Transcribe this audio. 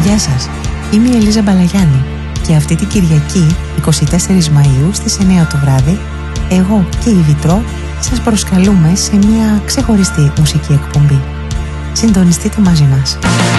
Γεια σας, είμαι η Ελίζα Μπαλαγιάννη και αυτή την Κυριακή 24 Μαΐου στις 9 το βράδυ εγώ και η Βιτρό σας προσκαλούμε σε μια ξεχωριστή μουσική εκπομπή. Συντονιστείτε μαζί μας.